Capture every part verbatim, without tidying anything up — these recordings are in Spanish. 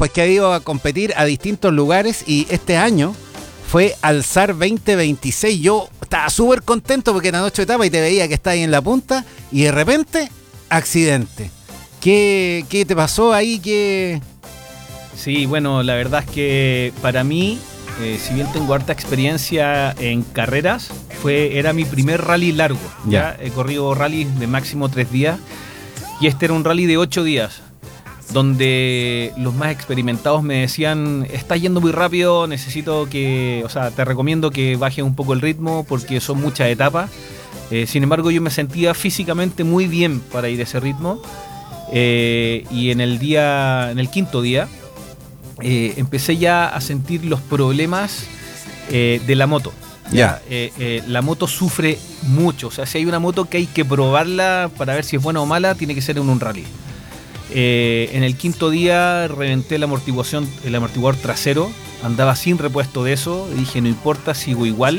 pues que ha ido a competir a distintos lugares y este año fue Alzar veinte veintiséis. Yo estaba súper contento porque era noche de etapa y te veía que estaba ahí en la punta y de repente, accidente. ¿Qué, qué te pasó ahí? ¿Qué... Sí, bueno, la verdad es que para mí, eh, si bien tengo harta experiencia en carreras, fue era mi primer rally largo. Ya, ya he corrido rallies de máximo tres días y este era un rally de ocho días, donde los más experimentados me decían, estás yendo muy rápido, necesito que, o sea, te recomiendo que bajes un poco el ritmo porque son muchas etapas. Eh, sin embargo, yo me sentía físicamente muy bien para ir a ese ritmo. Eh, y en el día, en el quinto día, eh, empecé ya a sentir los problemas eh, de la moto. Ya, yeah. eh, eh, la moto sufre mucho. O sea, si hay una moto que hay que probarla para ver si es buena o mala, tiene que ser en un rally. Eh, en el quinto día reventé la amortiguación, el amortiguador trasero, andaba sin repuesto de eso, dije no importa, sigo igual.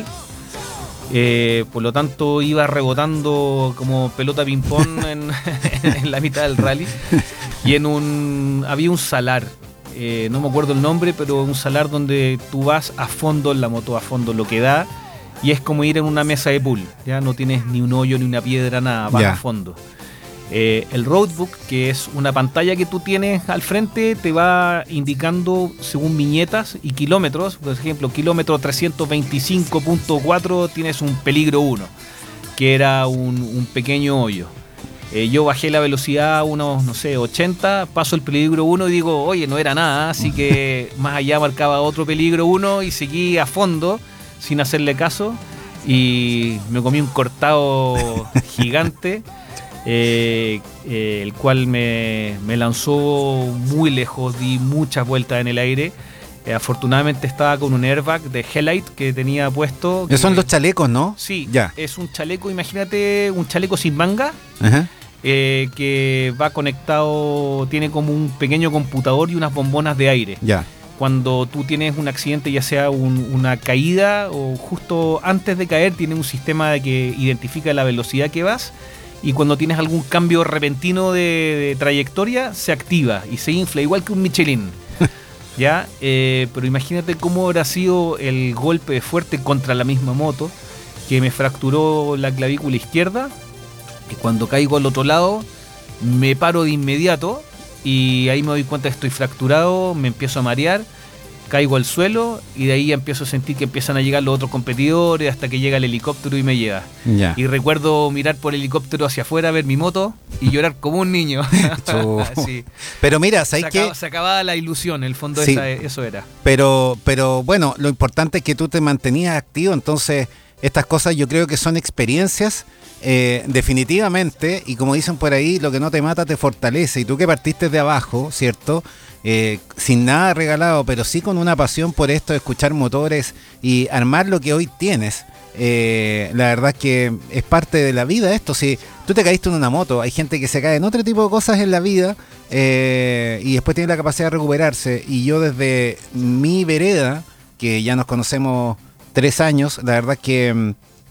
Eh, por lo tanto iba rebotando como pelota ping pong en, en la mitad del rally y en un había un salar, eh, no me acuerdo el nombre, pero un salar donde tú vas a fondo en la moto, a fondo lo que da, y es como ir en una mesa de pool, ya no tienes ni un hoyo ni una piedra, nada, vas yeah. a fondo. Eh, el roadbook, que es una pantalla que tú tienes al frente, te va indicando según viñetas y kilómetros. Por ejemplo, kilómetro trescientos veinticinco punto cuatro tienes un peligro uno, que era un, un pequeño hoyo. Eh, yo bajé la velocidad a unos, no sé, ochenta, paso el peligro uno y digo, oye, no era nada, así que más allá marcaba otro peligro uno y seguí a fondo sin hacerle caso y me comí un cortado gigante. Eh, eh, el cual me, me lanzó muy lejos, di muchas vueltas en el aire. Eh, afortunadamente estaba con un airbag de Helite que tenía puesto. Que son los chalecos, ¿no? Sí, ya. Es un chaleco, imagínate un chaleco sin manga, uh-huh. eh, que va conectado, tiene como un pequeño computador y unas bombonas de aire. Ya. Cuando tú tienes un accidente, ya sea un, una caída o justo antes de caer, tiene un sistema de que identifica la velocidad que vas. Y cuando tienes algún cambio repentino de, de trayectoria, se activa y se infla, igual que un Michelin. ¿Ya? Eh, pero imagínate cómo habrá sido el golpe fuerte contra la misma moto, que me fracturó la clavícula izquierda. Y cuando caigo al otro lado, me paro de inmediato y ahí me doy cuenta que estoy fracturado, me empiezo a marear, caigo al suelo y de ahí empiezo a sentir que empiezan a llegar los otros competidores hasta que llega el helicóptero y me lleva. Yeah. Y recuerdo mirar por el helicóptero hacia afuera, ver mi moto y llorar como un niño. Sí. Pero mira, ¿sabes qué? Se acababa la ilusión, en el fondo sí. esa, eso era. Pero, pero bueno, lo importante es que tú te mantenías activo, entonces estas cosas yo creo que son experiencias eh, definitivamente, y como dicen por ahí, lo que no te mata te fortalece. Y tú que partiste de abajo, ¿cierto? Eh, sin nada regalado, pero sí con una pasión por esto de escuchar motores y armar lo que hoy tienes. Eh, la verdad es que es parte de la vida esto. Si tú te caíste en una moto, hay gente que se cae en otro tipo de cosas en la vida eh, y después tiene la capacidad de recuperarse. Y yo desde mi vereda, que ya nos conocemos tres años, la verdad es que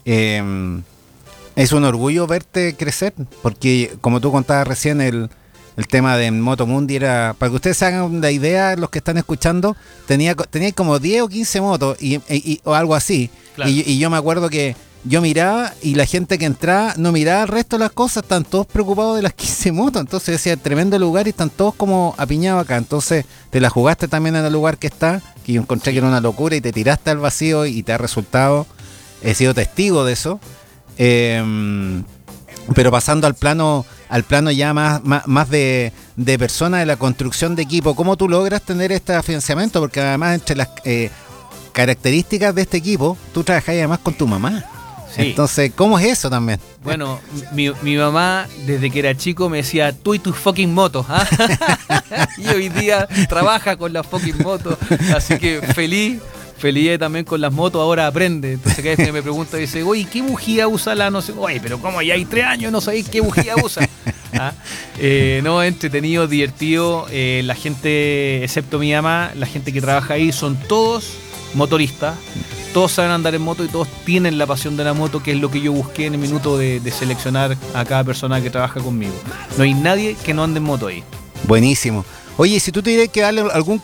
eh, es un orgullo verte crecer, porque como tú contabas recién, el El tema de Motomundi era, para que ustedes se hagan la idea, los que están escuchando, tenía, tenía como diez o quince motos y, y, o algo así. Claro. Y, y yo me acuerdo que yo miraba y la gente que entraba no miraba el resto de las cosas, están todos preocupados de las quince motos. Entonces decía, tremendo lugar y están todos como apiñados acá. Entonces te la jugaste también en el lugar que está, que yo encontré que era una locura y te tiraste al vacío y te ha resultado. He sido testigo de eso. Eh, pero pasando al plano al plano ya más, más, más de, de persona de la construcción de equipo, ¿cómo tú logras tener este financiamiento? Porque además entre las eh, características de este equipo, tú trabajas además con tu mamá. Sí. Entonces, ¿cómo es eso también? Bueno, mi, mi mamá desde que era chico me decía, tú y tus fucking motos, ¿ah? Y hoy día trabaja con las fucking motos, así que feliz. Feliz también con las motos, ahora aprende. Entonces cada vez que me pregunta, dice, oye, ¿qué bujía usa la no sé? Oye, pero ¿cómo ya hay tres años no sabéis qué bujía usa? ¿Ah? Eh, no, entretenido, divertido. Eh, la gente, excepto mi mamá, la gente que trabaja ahí son todos motoristas. Todos saben andar en moto y todos tienen la pasión de la moto, que es lo que yo busqué en el minuto de, de seleccionar a cada persona que trabaja conmigo. No hay nadie que no ande en moto ahí. Buenísimo. Oye, si tú tuvieras que darle algún